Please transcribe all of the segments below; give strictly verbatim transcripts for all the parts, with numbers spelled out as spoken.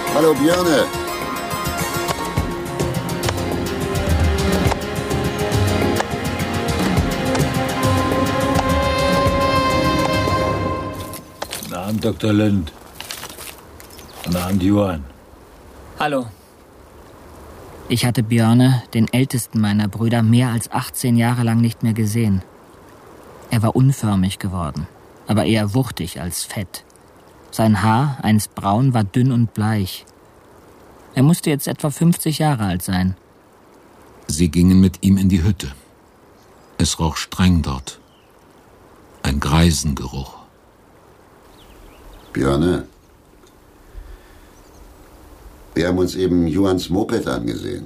Hallo, Björne. Guten Abend, Doktor Lind. Guten Abend, Johann. Hallo. Ich hatte Björne, den ältesten meiner Brüder, mehr als achtzehn Jahre lang nicht mehr gesehen. Er war unförmig geworden, aber eher wuchtig als fett. Sein Haar, einst braun, war dünn und bleich. Er musste jetzt etwa fünfzig Jahre alt sein. Sie gingen mit ihm in die Hütte. Es roch streng dort. Ein Greisengeruch. Björne, wir haben uns eben Johanns Moped angesehen,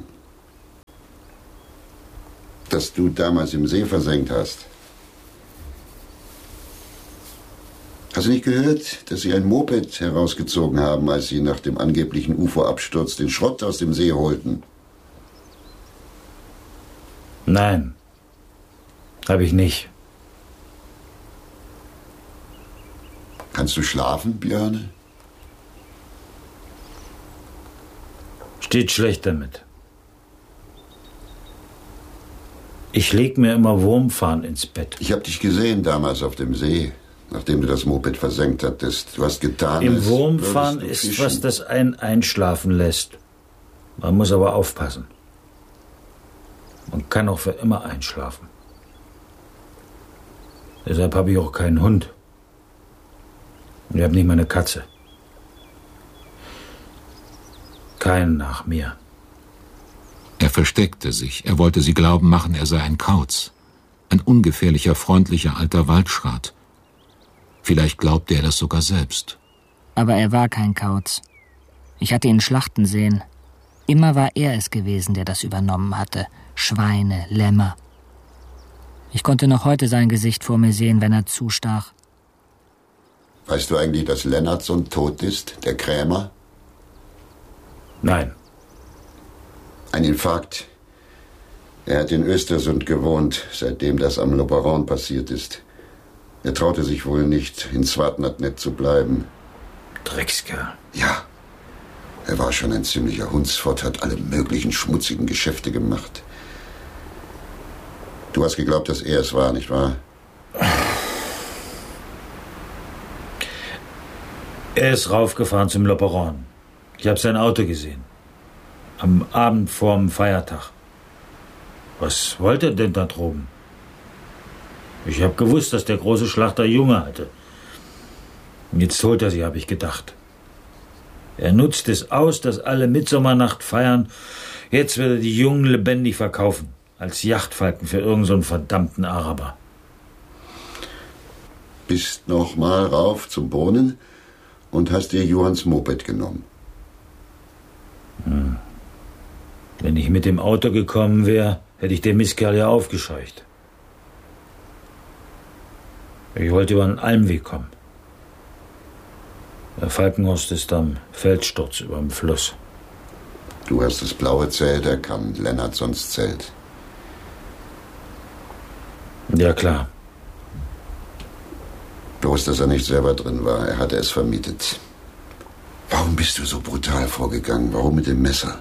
das du damals im See versenkt hast. Hast du nicht gehört, dass sie ein Moped herausgezogen haben, als sie nach dem angeblichen U F O-Absturz den Schrott aus dem See holten? Nein, habe ich nicht. Kannst du schlafen, Björne? Steht schlecht damit. Ich leg mir immer Wurmfarn ins Bett. Ich habe dich gesehen damals auf dem See, nachdem du das Moped versenkt hattest. Du hast getan, Im Wurmfahren ist, was das einen einschlafen lässt. Man muss aber aufpassen. Man kann auch für immer einschlafen. Deshalb habe ich auch keinen Hund. Und ich habe nicht mal eine Katze. Keinen nach mir. Er versteckte sich. Er wollte sie glauben machen, er sei ein Kauz. Ein ungefährlicher, freundlicher alter Waldschrat. Vielleicht glaubte er das sogar selbst. Aber er war kein Kauz. Ich hatte ihn schlachten sehen. Immer war er es gewesen, der das übernommen hatte. Schweine, Lämmer. Ich konnte noch heute sein Gesicht vor mir sehen, wenn er zustach. Weißt du eigentlich, dass Lennartson tot ist, der Krämer? Nein. Ein Infarkt. Er hat in Östersund gewohnt, seitdem das am Loperon passiert ist. Er traute sich wohl nicht, in Svartnatnet zu bleiben. Dreckskerl. Ja. Er war schon ein ziemlicher Hundsfott, hat alle möglichen schmutzigen Geschäfte gemacht. Du hast geglaubt, dass er es war, nicht wahr? Er ist raufgefahren zum Loperon. Ich habe sein Auto gesehen. Am Abend vorm Feiertag. Was wollte er denn da droben? Ich habe gewusst, dass der große Schlachter Junge hatte. Und jetzt holt er sie, habe ich gedacht. Er nutzt es aus, dass alle Mitsommernacht feiern. Jetzt wird er die Jungen lebendig verkaufen. Als Yachtfalken für irgend so einen verdammten Araber. Bist noch mal rauf zum Brunnen und hast dir Johanns Moped genommen. Hm. Wenn ich mit dem Auto gekommen wäre, hätte ich den Mistkerl ja aufgescheucht. Ich wollte über den Almweg kommen. Der Falkenhorst ist am Felssturz über dem Fluss. Du hast das blaue Zelt erkannt, Lennartsons Zelt. Ja, klar. Bloß, dass er nicht selber drin war. Er hatte es vermietet. Warum bist du so brutal vorgegangen? Warum mit dem Messer?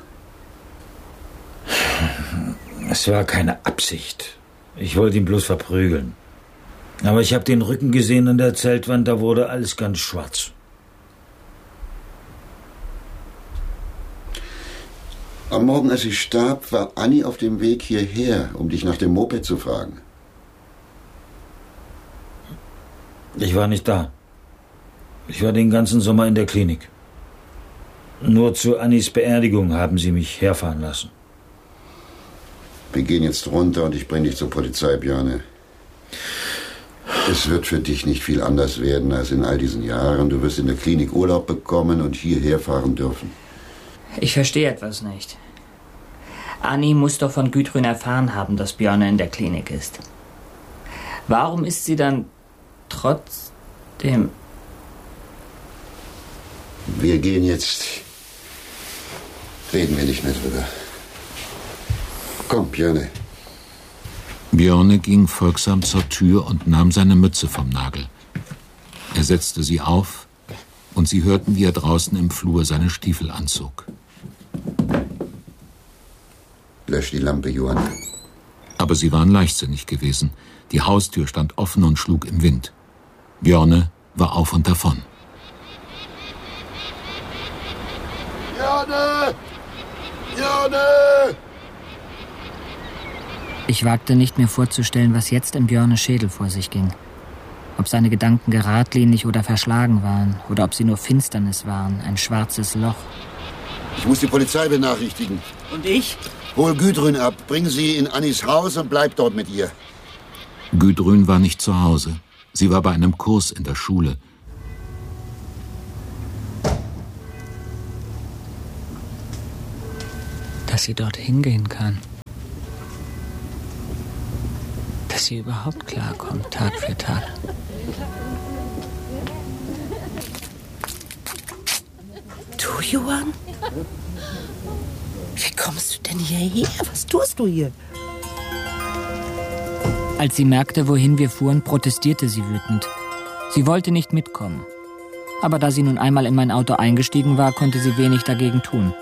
Es war keine Absicht. Ich wollte ihn bloß verprügeln. Aber ich habe den Rücken gesehen an der Zeltwand, da wurde alles ganz schwarz. Am Morgen, als ich starb, war Anni auf dem Weg hierher, um dich nach dem Moped zu fragen. Ich war nicht da. Ich war den ganzen Sommer in der Klinik. Nur zu Annis Beerdigung haben sie mich herfahren lassen. Wir gehen jetzt runter und ich bringe dich zur Polizei, Björne. Es wird für dich nicht viel anders werden als in all diesen Jahren. Du wirst in der Klinik Urlaub bekommen und hierher fahren dürfen. Ich verstehe etwas nicht. Anni muss doch von Gudrun erfahren haben, dass Björne in der Klinik ist. Warum ist sie dann trotzdem... Wir gehen jetzt. Reden wir nicht mehr drüber. Komm, Björne. Björne ging folgsam zur Tür und nahm seine Mütze vom Nagel. Er setzte sie auf, und sie hörten, wie er draußen im Flur seine Stiefel anzog. Lösch die Lampe, Johann. Aber sie waren leichtsinnig gewesen. Die Haustür stand offen und schlug im Wind. Björne war auf und davon. Björne! Björne! Ich wagte nicht, mir vorzustellen, was jetzt in Björnes Schädel vor sich ging. Ob seine Gedanken geradlinig oder verschlagen waren, oder ob sie nur Finsternis waren, ein schwarzes Loch. Ich muss die Polizei benachrichtigen. Und ich? Hol Gudrun ab, bring sie in Annis Haus und bleib dort mit ihr. Gudrun war nicht zu Hause. Sie war bei einem Kurs in der Schule. Dass sie dort hingehen kann. Dass sie überhaupt klarkommt, Tag für Tag. Du, Johann? Wie kommst du denn hierher? Was tust du hier? Als sie merkte, wohin wir fuhren, protestierte sie wütend. Sie wollte nicht mitkommen. Aber da sie nun einmal in mein Auto eingestiegen war, konnte sie wenig dagegen tun.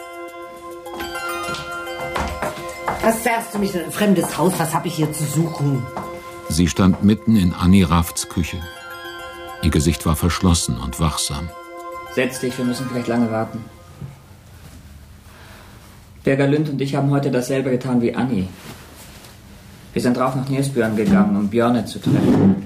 Was zerrst du mich in ein fremdes Haus? Was habe ich hier zu suchen? Sie stand mitten in Annie Rafts Küche. Ihr Gesicht war verschlossen und wachsam. Setz dich, wir müssen vielleicht lange warten. Birger Lünd und ich haben heute dasselbe getan wie Annie. Wir sind drauf nach Nesbjörn gegangen, um Björne zu treffen.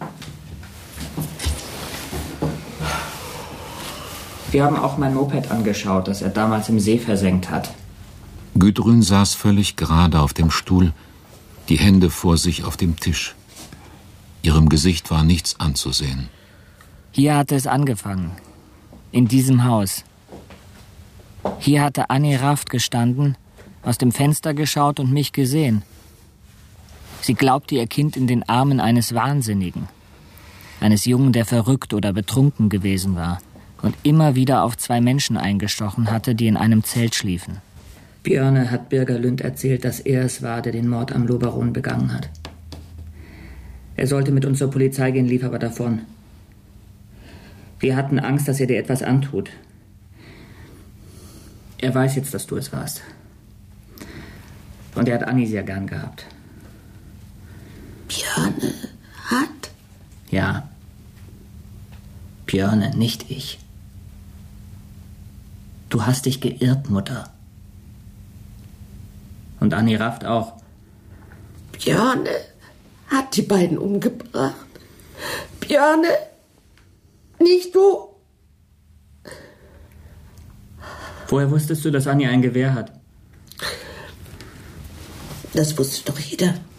Wir haben auch mein Moped angeschaut, das er damals im See versenkt hat. Gudrun saß völlig gerade auf dem Stuhl, die Hände vor sich auf dem Tisch. Ihrem Gesicht war nichts anzusehen. Hier hatte es angefangen. In diesem Haus. Hier hatte Annie Raft gestanden, aus dem Fenster geschaut und mich gesehen. Sie glaubte, ihr Kind in den Armen eines Wahnsinnigen. Eines Jungen, der verrückt oder betrunken gewesen war und immer wieder auf zwei Menschen eingestochen hatte, die in einem Zelt schliefen. Björne hat Birger Lünd erzählt, dass er es war, der den Mord am Lobaron begangen hat. Er sollte mit uns zur Polizei gehen, lief aber davon. Wir hatten Angst, dass er dir etwas antut. Er weiß jetzt, dass du es warst. Und er hat Annie sehr gern gehabt. Björne hat? Ja. Björne, nicht ich. Du hast dich geirrt, Mutter. Und Annie Raft auch. Björne hat die beiden umgebracht. Björne, nicht du. Woher wusstest du, dass Annie ein Gewehr hat? Das wusste doch jeder.